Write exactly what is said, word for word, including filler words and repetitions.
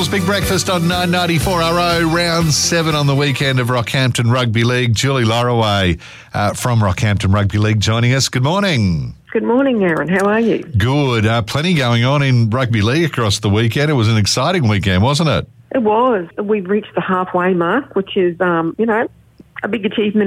Big Breakfast on nine ninety-four R O, round seven on the weekend of Rockhampton Rugby League. Julie Lorraway uh, from Rockhampton Rugby League joining us. Good morning. Good morning, Aaron. How are you? Good. Uh, plenty going on in rugby league across the weekend. It was an exciting weekend, wasn't it? It was. We've reached the halfway mark, which is, um, you know, a big achievement